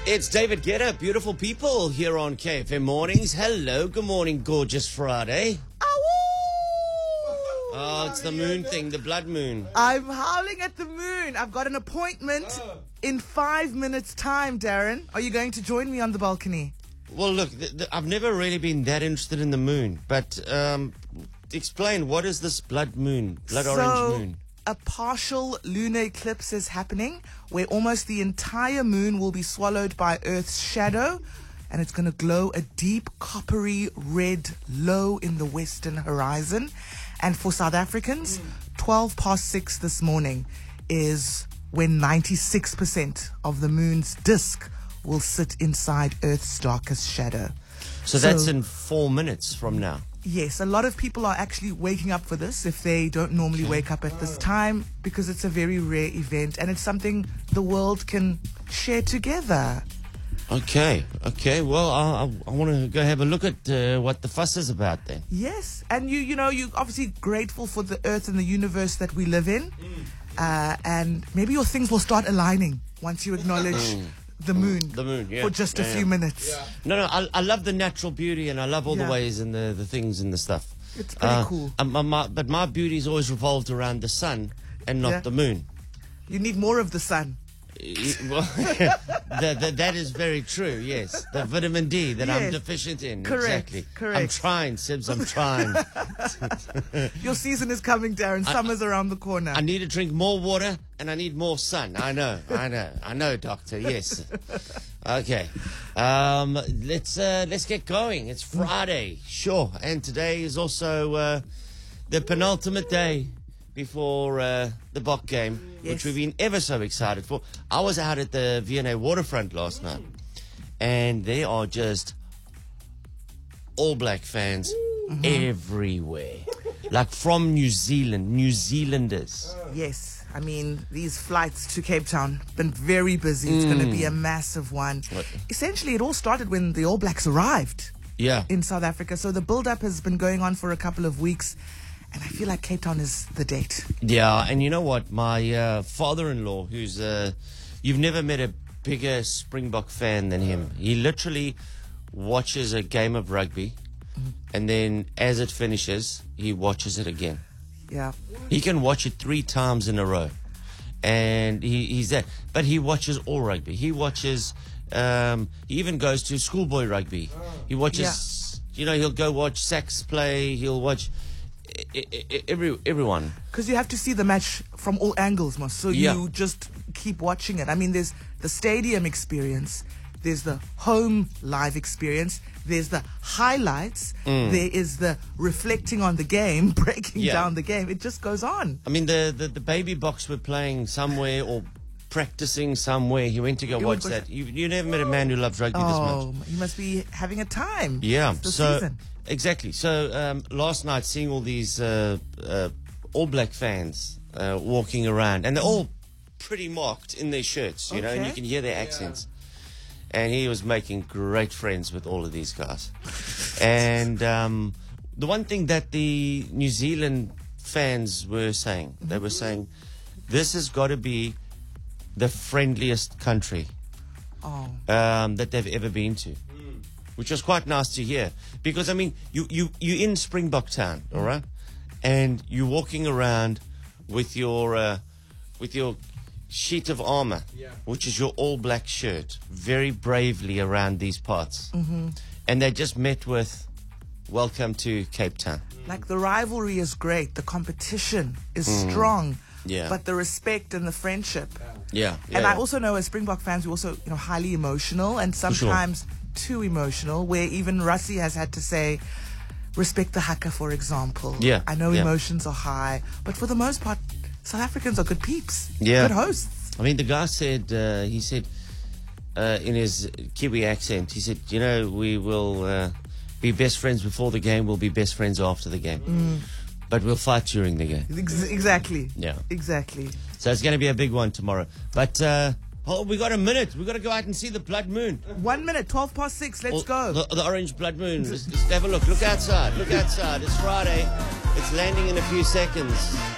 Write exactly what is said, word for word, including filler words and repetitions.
It's David Guetta, beautiful people here on K F M Mornings. Hello, good morning, gorgeous Friday. Oh, it's the moon thing, the blood moon. I'm howling at the moon. I've got an appointment in five minutes' time, Darren. Are you going to join me on the balcony? Well, look, th- th- I've never really been that interested in the moon, but um, explain, what is this blood moon, blood so, orange moon? A partial lunar eclipse is happening where almost the entire moon will be swallowed by Earth's shadow, and it's going to glow a deep coppery red low in the western horizon. And for South Africans, twelve past six this morning is when ninety-six percent of the moon's disk will sit inside Earth's darkest shadow. So, so that's in four minutes from now. Yes, a lot of people are actually waking up for this if they don't normally wake up at this time, because it's a very rare event and it's something the world can share together. Okay, okay. Well, I, I, I want to go have a look at uh, what the fuss is about then. Yes, and you, you know, you're obviously grateful for the earth and the universe that we live in, uh, and maybe your things will start aligning once you acknowledge the moon, The moon, yeah. for just a Yeah, few yeah. minutes. Yeah. No, no, I, I love the natural beauty and I love all Yeah. the ways and the, the things and the stuff. It's pretty cool. Um, my, my, but my beauty's always revolved around the sun and not Yeah. the moon. You need more of the sun. Y- Well, that, that, that is very true, yes. The vitamin D that I'm Yes. deficient in. Correct, Exactly. correct. I'm trying, Sibs, I'm trying. Your season is coming, Darren. Summer's around the corner. I need to drink more water and I need more sun. I know, I know, I know, doctor, yes. Okay. Um, let's, uh, let's get going. It's Friday, sure. And today is also uh, the penultimate day before uh, the Bok game, Yes. which we've been ever so excited for. I was out at the V and A waterfront last night, and there are just All Black fans everywhere. Like from New Zealand, New Zealanders. Yes, I mean, these flights to Cape Town been very busy. It's going to be a massive one. What? Essentially, it all started when the All Blacks arrived Yeah. in South Africa. So the build-up has been going on for a couple of weeks, and I feel like Cape Town is the date. Yeah, and you know what? My uh, father-in-law, who's uh, you've never met a bigger Springbok fan than him. He literally watches a game of rugby, and then as it finishes, he watches it again. Yeah. He can watch it three times in a row, and he, he's there. But he watches all rugby. He watches. Um, he even goes to schoolboy rugby. He watches. You know, he'll go watch Sax play. He'll watch I- I- I- every everyone. Because you have to see the match from all angles, Moss. So Yeah. you just keep watching it. I mean, there's the stadium experience, there's the home live experience, there's the highlights, there is the reflecting on the game, breaking Yeah. down the game. It just goes on. I mean, the, the, the baby box were playing somewhere or practicing somewhere. He went to go You watch would go- that. You, you never met a man who loves rugby this much. Oh, you must be having a time. Yeah. It's the So season. exactly. So um, last night, seeing all these uh, uh, All Black fans uh, walking around, and they're all pretty marked in their shirts, you know, and you Okay. can hear their accents. And he was making great friends with all of these guys. And um, the one thing that the New Zealand fans were saying, they were saying, this has got to be the friendliest country Oh, um, that they've ever been to, which was quite nice to hear. Because, I mean, you, you, you're in Springbok Town, all right? And you're walking around with your, uh, with your sheet of armor, which is your all black shirt, very bravely around these parts. Mm-hmm. And they just met with, welcome to Cape Town. like the rivalry is great. The competition is strong. Mm. Yeah. But the respect and the friendship. Yeah. yeah And I yeah. also know as Springbok fans, we're also, you know, highly emotional and sure. sometimes too emotional, where even Rassie has had to say, respect the haka, for example. Yeah, I know yeah. emotions are high, but for the most part, South Africans are good peeps. Yeah. Good hosts. I mean, the guy said, uh, he said, uh, in his Kiwi accent, he said, you know, we will uh, be best friends before the game, we'll be best friends after the game. Mm. But we'll fight during the game. Ex- exactly. Yeah. Exactly. So it's going to be a big one tomorrow. But uh, oh, we got a minute. We got to go out and see the blood moon. One minute, twelve past six. Let's Or go. The, the orange blood moon. Let's, let's have a look. Look outside. Look outside. It's Friday. It's landing in a few seconds.